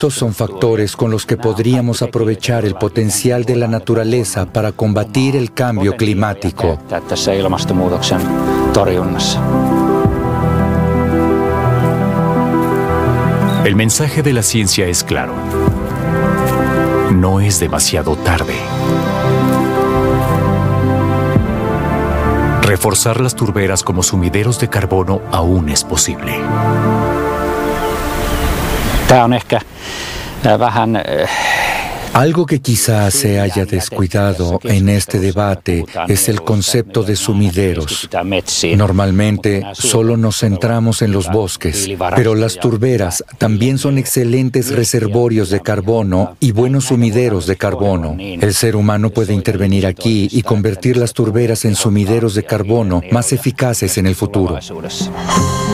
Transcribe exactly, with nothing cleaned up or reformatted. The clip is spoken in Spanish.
Estos son factores con los que podríamos aprovechar el potencial de la naturaleza para combatir el cambio climático. El mensaje de la ciencia es claro. No es demasiado tarde. Reforzar las turberas como sumideros de carbono aún es posible. Algo que quizás se haya descuidado en este debate es el concepto de sumideros. Normalmente solo nos centramos en los bosques, pero las turberas también son excelentes reservorios de carbono y buenos sumideros de carbono. El ser humano puede intervenir aquí y convertir las turberas en sumideros de carbono más eficaces en el futuro.